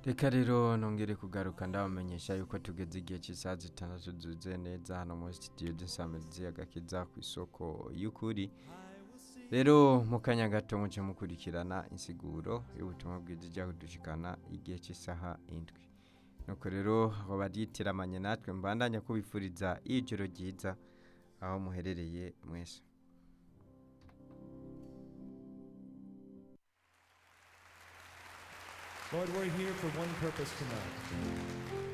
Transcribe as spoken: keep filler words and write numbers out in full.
Reka rero nongere kugaruka ndabamenyesha yuko tugeze igihe cy'isaha zitandatu zuzuye neza hano muri studio dusamirizi agakiza ku isoko y'ukuri. Rero mu kanya gato muce mukurikirana insiguro y'ubutumwa bwiza ijya kudushikana igihe cy'isaha indwi. Nuko rero abo baritiramanye natwe mbandanya kubifuriza ijoro ryiza aho muherereye mwese. Lord, we're here for one purpose tonight.